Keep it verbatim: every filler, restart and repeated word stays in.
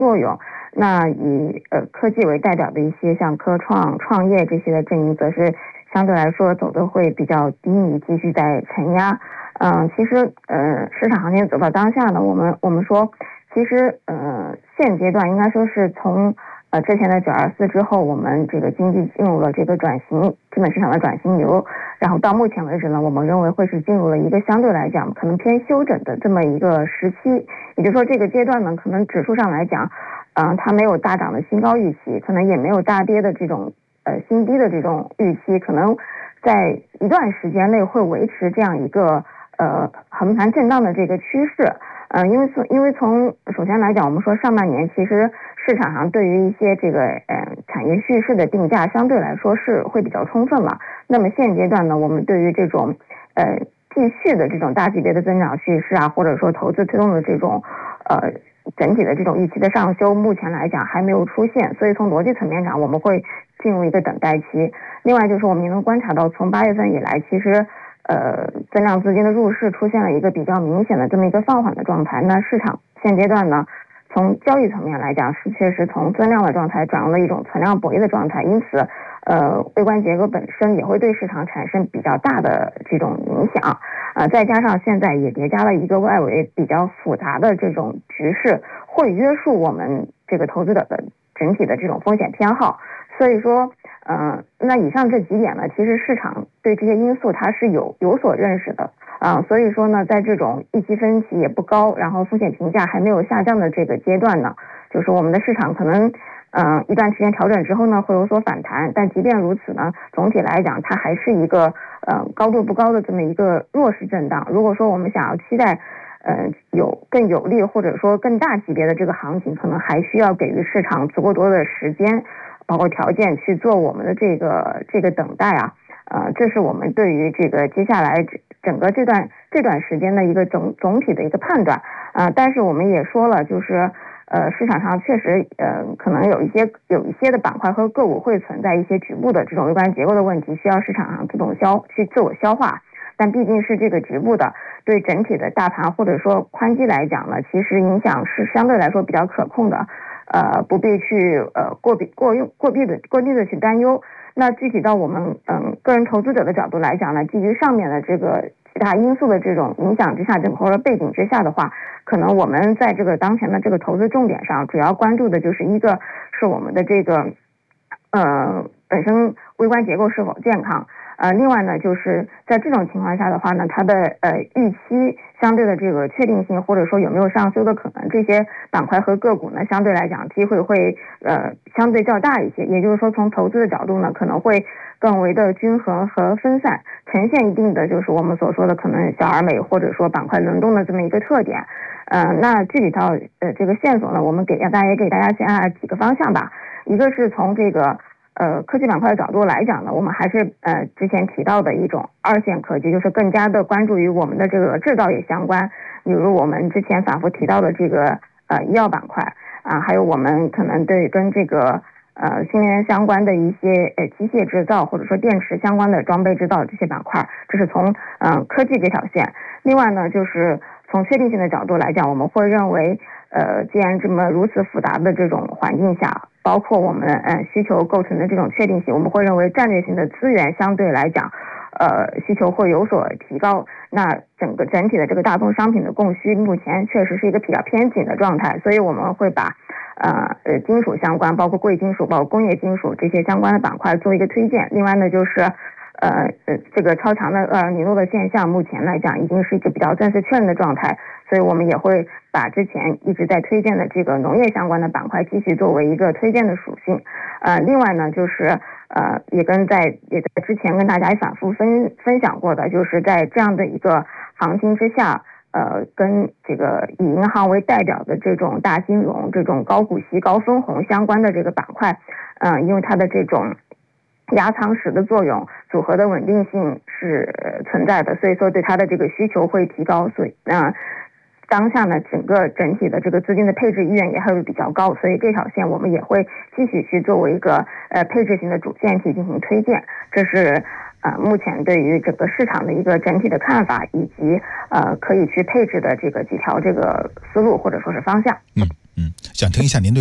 作用。那以呃科技为代表的一些像科创、创业这些的阵营，则是相对来说走的会比较低迷，继续在承压。嗯，其实呃市场行情走到当下呢，我们我们说，其实呃现阶段应该说是从呃之前的九二四之后，我们这个经济进入了这个转型，资本市场的转型流，然后到目前为止呢，我们认为会是进入了一个相对来讲可能偏休整的这么一个时期。也就是说，这个阶段呢，可能指数上来讲，嗯、呃，它没有大涨的新高预期，可能也没有大跌的这种呃新低的这种预期，可能在一段时间内会维持这样一个呃横盘震荡的这个趋势。呃，因为从因为从首先来讲，我们说上半年其实市场上对于一些这个呃产业叙事的定价相对来说是会比较充分嘛。那么现阶段呢，我们对于这种呃继续的这种大级别的增长叙事啊，或者说投资推动的这种呃整体的这种预期的上修，目前来讲还没有出现，所以从逻辑层面上，我们会进入一个等待期。另外就是我们也能观察到，从八月份以来，其实呃增量资金的入市出现了一个比较明显的这么一个放缓的状态。那市场现阶段呢，从交易层面来讲，是确实从增量的状态转入了一种存量博弈的状态，因此呃微观结构本身也会对市场产生比较大的这种影响。呃，再加上现在也叠加了一个外围比较复杂的这种局势，会约束我们这个投资者的整体的这种风险偏好。所以说，嗯、呃，那以上这几点呢，其实市场对这些因素它是有有所认识的啊、呃。所以说呢，在这种预期分歧也不高，然后风险评价还没有下降的这个阶段呢，就是我们的市场可能嗯、呃，一段时间调整之后呢，会有所反弹，但即便如此呢，总体来讲，它还是一个呃高度不高的这么一个弱势震荡。如果说我们想要期待呃有更有利或者说更大级别的这个行情，可能还需要给予市场足够多的时间，包括条件去做我们的这个这个等待啊。呃，这是我们对于这个接下来整个这段这段时间的一个总总体的一个判断啊、呃。但是我们也说了，就是呃市场上确实呃可能有一些有一些的板块和个股会存在一些局部的这种微观结构的问题，需要市场上自动消去自我消化。但毕竟是这个局部的，对整体的大盘或者说宽基来讲呢，其实影响是相对来说比较可控的，呃，不必去呃过比过用过避的过度的去担忧。那具体到我们嗯个人投资者的角度来讲呢，基于上面的这个其他因素的这种影响之下，整个背景之下的话，可能我们在这个当前的这个投资重点上，主要关注的就是一个是我们的这个呃本身微观结构是否健康。呃，另外呢，就是在这种情况下的话呢，它的呃预期相对的这个确定性，或者说有没有上修的可能，这些板块和个股呢，相对来讲机会会呃相对较大一些。也就是说，从投资的角度呢，可能会更为的均衡和分散，呈现一定的就是我们所说的可能小而美，或者说板块轮动的这么一个特点。呃，那具体到呃这个线索呢，我们给大家也给大家先按几个方向吧。一个是从这个呃，科技板块的角度来讲呢，我们还是呃之前提到的一种二线科技，就是更加的关注于我们的这个制造业相关，比如我们之前反复提到的这个呃医药板块啊，还有我们可能对跟这个呃新能源相关的一些呃机械制造或者说电池相关的装备制造这些板块，这是从嗯、呃、科技这条线。另外呢，就是从确定性的角度来讲，我们会认为呃既然这么如此复杂的这种环境下，包括我们呃需求构成的这种确定性，我们会认为战略性的资源相对来讲呃需求会有所提高。那整个整体的这个大宗商品的供需目前确实是一个比较偏紧的状态，所以我们会把呃呃金属相关，包括贵金属，包括工业金属这些相关的板块做一个推荐。另外呢，就是呃呃这个超强的呃尼诺的现象，目前来讲已经是一个比较正式确认的状态，所以我们也会把之前一直在推荐的这个农业相关的板块继续作为一个推荐的属性。呃，另外呢，就是呃也跟在也在之前跟大家反复分分享过的，就是在这样的一个行情之下，呃，跟这个以银行为代表的这种大金融、这种高股息、高分红相关的这个板块，嗯、呃，因为它的这种压舱石的作用，组合的稳定性是存在的，所以说对它的这个需求会提高，所以嗯。呃当下呢，整个整体的这个资金的配置意愿也还会比较高，所以这条线我们也会继续去作为一个呃配置型的主线去进行推荐。这是呃目前对于整个市场的一个整体的看法，以及呃可以去配置的这个几条这个思路或者说是方向。 嗯。 嗯，想听一下您对